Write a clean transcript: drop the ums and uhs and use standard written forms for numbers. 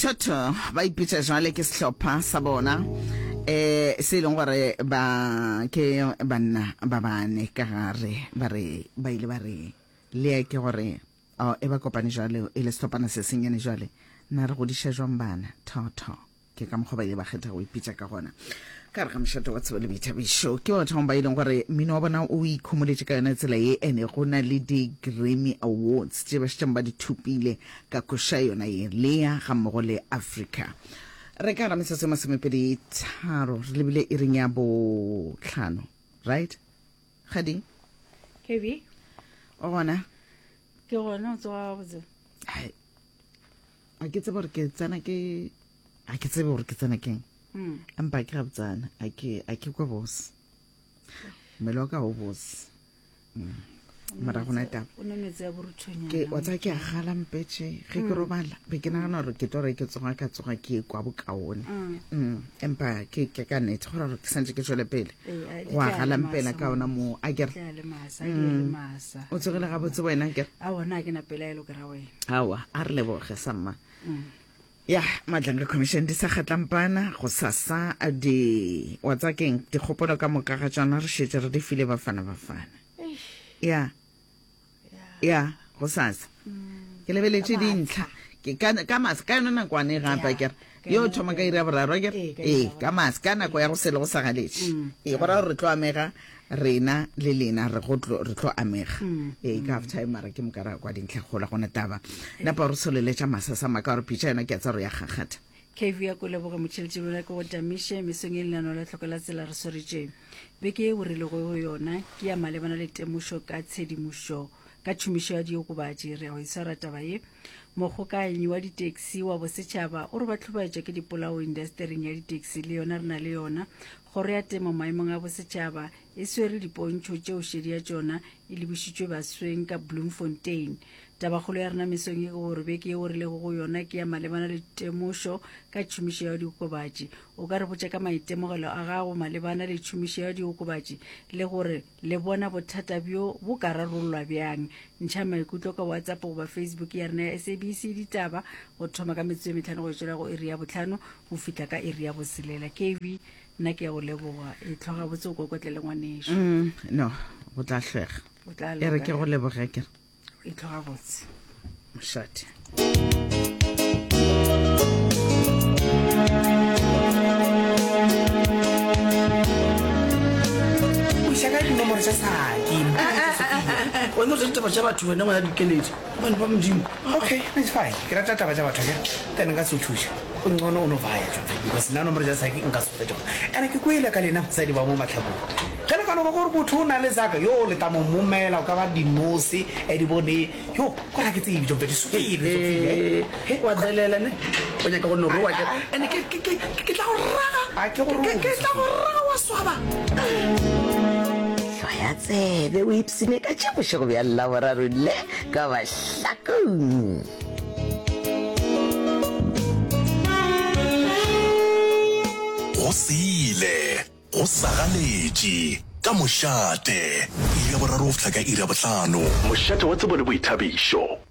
Toto ba ipitsa jwale ke sehlopha sa bona se leng gore ba ke banna ba bane ka gare ba re ba ile ba re le ke gore e ba kopane jwale e le stopana se senyane jwale na re godisha jwang bana Toto ke ka mokgwa ba ile ba kgetha go ipitsa ka gona ka re ga mshato wa tsebele Boithabišo ke batho ba ileng gore mmino wa bona o ikhomoletse ka yona tsela e ene go na le di-Grammy Awards tse ba shetseng ba di thupile ka kosha yona ye lea ga mmogo le Africa re ka ramisa se masomepedi tharo re lebile e reng ya bo tlhano right Khadi KB o gona ke gona o tswa botse a ke tsebe gore ke tsena ke a ke tsebe gore ke tsena keng ampa ke rabtsana a ke kwa boss melo ka o boss mara gona taba o ne metsi a boruthonya ke wa tsa ke a gala mpetse ge ke robala be ke nagana gore ke tore ke tsoga ke kwa bokaone empa ke ka nete gore ke santse ke tswele pele wa gala mpela ka ona mo a ke o tsogela ga botse wena ke a wona ke na pela elo ke ra wena hawa a re leboge samma ya Madlanga Commission di sa kgatlampana go sasa di wa tsa keng di khopolo ka moka ga tsana re shetse re di file bafana ya go sasa ke lebeletse dintlha ke ka mas ka nna kwane ga pa ke yo thoma ka ira boraro ke ka mas ka nako ya go sele go sagaletse gora re tlo amega rena le lena re tlo amega ka half time mara ke mokara kwa dintlha gola gona taba nna pa re soleletša masasa maka re pitša yona ke a tsaro ya gagata KV ya ko leboga motšheletši bona ko Damishe mesong e lenano la tlhokela tsela re soretše beke e borile go yona ke ya malebana le temošo ka tshedimušo ka tšhomišo ya diokobatši re go isara taba ye mogokanyi wa di-taxi wa bosetšhaba o re ba tlhobaetša ke dipolao industering ya di-taxi le yona re na le yona kgoro ya temo maemong a bosetšhaba e swere dipontšho tšeo šedi ya tšona e lebišitšwe basweng ka Bloemfontein tabagolo ya rena mesong e gore beke e gore le go yona ke ya malebana le temošo ka tšhomišo ya diokobatši o ka re botša ka maitemogelo a gago malebana le tšhomišo ya diokobatši le gore le bona bothata bjo bo ka rarollwa bjang ntšha maikutlo ka WhatsApp goba Facebook ya rena ya SABC ditaba go thoma ka metsotso e metlhano go tšwela go iri ya botlhano go fihla ka iri ya boselela KV nna ke ya go leboga e tlhoga botse o kokotlele ngwanešo no go tla hlega e re ke go leboga ke e tlhoga botse mošate ka dinomoro tsa saki wena o taba tša batho wena ngwana dikeledi bane ba modimo okay that's fine ke rata taba tša batho ke then nka se thuša o nqona o no vaya because nna nomoro tša saki nka se fetša ene ke kwele ka lena mosadi ba mo matlhakong ge le kanoka gore motho o na le saka yo le tamo momela o ka ba dinosi di bone yo kora ke tsebe jompe di sukile wa delela ne o nyaka go noroa ke ene ke tla go raga ke tla go raga wa swaba ya tsebe o ipsine ka tšabošego bja laboraro le ka bahlakong go sile go sagaletše ka mošate iri ya boraro o fihla ka iri ya bohlano mošate wa tsebo le Boithabišo